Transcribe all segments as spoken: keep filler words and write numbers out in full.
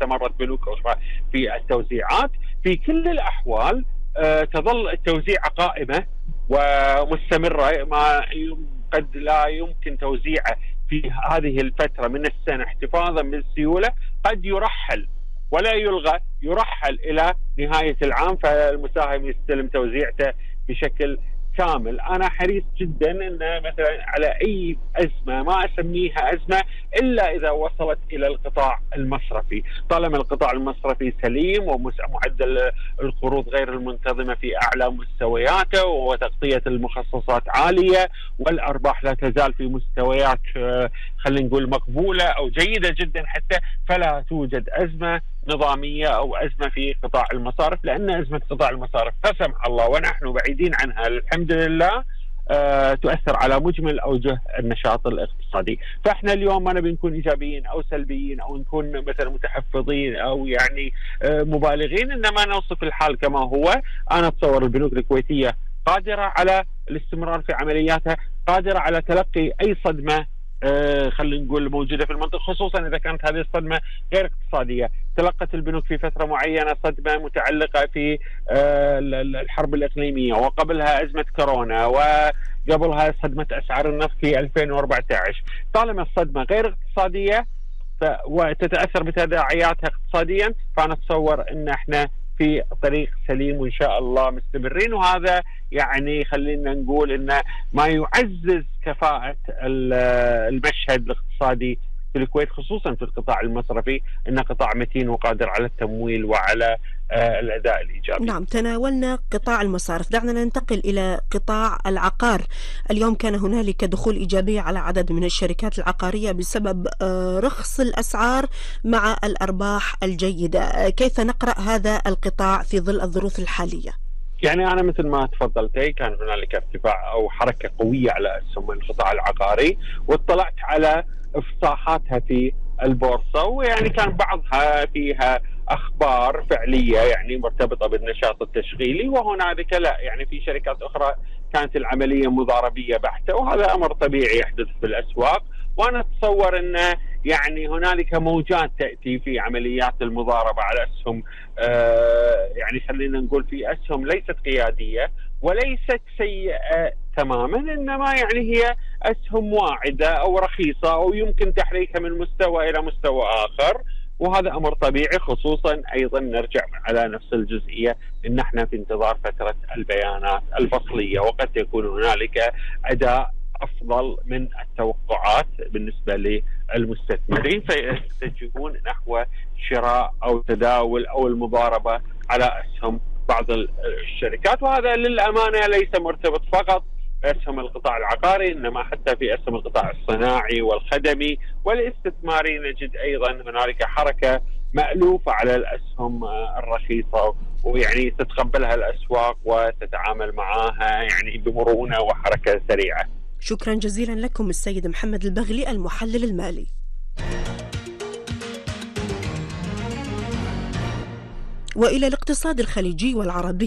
استمرت بنوك أخرى في التوزيعات. في كل الأحوال تظل التوزيع قائمة ومستمرة، ما قد لا يمكن توزيعه في هذه الفترة من السنة احتفاظا بالسيولة، قد يرحل ولا يلغى، يرحل إلى نهاية العام فالمساهم يستلم توزيعته بشكل كامل. أنا حريص جدا أن مثلا على أي أزمة ما أسميها أزمة إلا إذا وصلت إلى القطاع المصرفي، طالما القطاع المصرفي سليم ومعدل القروض غير المنتظمة في أعلى مستوياته وتغطية المخصصات عالية والأرباح لا تزال في مستويات خلينا نقول مقبولة أو جيدة جدا حتى، فلا توجد أزمة نظامية أو أزمة في قطاع المصارف، لأن أزمة قطاع المصارف لا سمح الله ونحن بعيدين عنها الحمد لله أه تؤثر على مجمل أوجه النشاط الاقتصادي. فإحنا اليوم ما نبي نكون إيجابيين أو سلبيين أو نكون مثلا متحفظين أو يعني أه مبالغين، إنما نوصف الحال كما هو. أنا أتصور البنوك الكويتية قادرة على الاستمرار في عملياتها، قادرة على تلقي أي صدمة آه خلينا نقول موجودة في المنطقة، خصوصا إذا كانت هذه الصدمة غير اقتصادية. تلقت البنوك في فترة معينة صدمة متعلقة في آه الحرب الإقليمية، وقبلها أزمة كورونا، وقبلها صدمة أسعار النفط في ألفين وأربعة عشر. طالما الصدمة غير اقتصادية وتتأثر بتداعياتها اقتصاديا، فأنا أتصور أن احنا في طريق سليم وإن شاء الله مستمرين. وهذا يعني خلينا نقول إنه ما يعزز كفاءة المشهد الاقتصادي في الكويت، خصوصا في القطاع المصرفي، إنه قطاع متين وقادر على التمويل وعلى الأداء الإيجابي. نعم، تناولنا قطاع المصارف، دعنا ننتقل إلى قطاع العقار. اليوم كان هنالك دخول إيجابي على عدد من الشركات العقارية بسبب رخص الأسعار مع الأرباح الجيدة. كيف نقرأ هذا القطاع في ظل الظروف الحالية؟ يعني أنا مثل ما تفضلتي كان هنالك ارتفاع أو حركة قوية على أسهم القطاع العقاري، واطلعت على إفصاحاتها في البورصة، ويعني كان بعضها فيها أخبار فعلية يعني مرتبطة بالنشاط التشغيلي، وهنالك لا يعني في شركات أخرى كانت العملية مضاربية بحتة، وهذا أمر طبيعي يحدث في الأسواق. وأنا أتصور أن يعني هنالك موجات تأتي في عمليات المضاربة على أسهم آه يعني خلينا نقول في أسهم ليست قيادية وليست سيئة تماما، إنما يعني هي أسهم واعدة أو رخيصة أو يمكن تحريكها من مستوى إلى مستوى آخر، وهذا أمر طبيعي. خصوصا أيضا نرجع على نفس الجزئية إن احنا في انتظار فترة البيانات الفصلية، وقد يكون هنالك أداء أفضل من التوقعات بالنسبة للمستثمرين فيتجهون نحو شراء أو تداول أو المضاربة على أسهم بعض الشركات. وهذا للأمانة ليس مرتبط فقط بأسهم القطاع العقاري، إنما حتى في أسهم القطاع الصناعي والخدمي والاستثماري نجد أيضا هنالك حركة مألوفة على الأسهم الرخيصة، ويعني تتقبلها الأسواق وتتعامل معها يعني بمرونة وحركة سريعة. شكرا جزيلا لكم السيد محمد البغلي المحلل المالي. وإلى الاقتصاد الخليجي والعربي.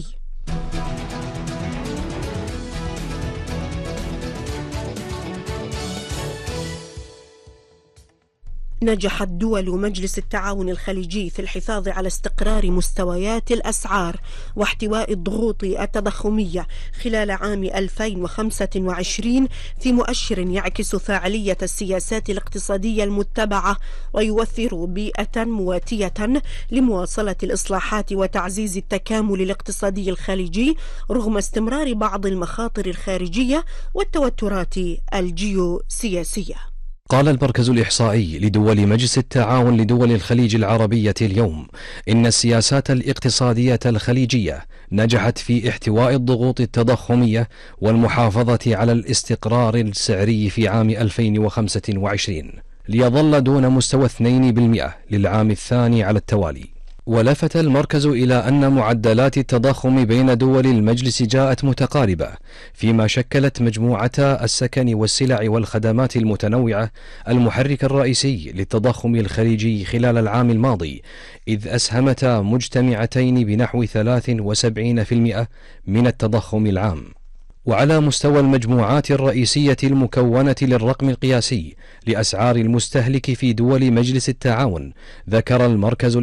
نجحت دول مجلس التعاون الخليجي في الحفاظ على استقرار مستويات الأسعار واحتواء الضغوط التضخمية خلال عام ألفين وخمسة وعشرين في مؤشر يعكس فاعلية السياسات الاقتصادية المتبعة ويوفر بيئة مواتية لمواصلة الإصلاحات وتعزيز التكامل الاقتصادي الخليجي رغم استمرار بعض المخاطر الخارجية والتوترات الجيوسياسية. قال المركز الإحصائي لدول مجلس التعاون لدول الخليج العربية اليوم إن السياسات الاقتصادية الخليجية نجحت في احتواء الضغوط التضخمية والمحافظة على الاستقرار السعري في عام ألفين وخمسة وعشرين ليظل دون مستوى اثنين بالمئة للعام الثاني على التوالي. ولفت المركز إلى أن معدلات التضخم بين دول المجلس جاءت متقاربة، فيما شكلت مجموعة السكن والسلع والخدمات المتنوعة المحرك الرئيسي للتضخم الخليجي خلال العام الماضي، إذ أسهمتا مجتمعتين بنحو ثلاث وسبعين بالمئة من التضخم العام. وعلى مستوى المجموعات الرئيسية المكونة للرقم القياسي لأسعار المستهلك في دول مجلس التعاون، ذكر المركز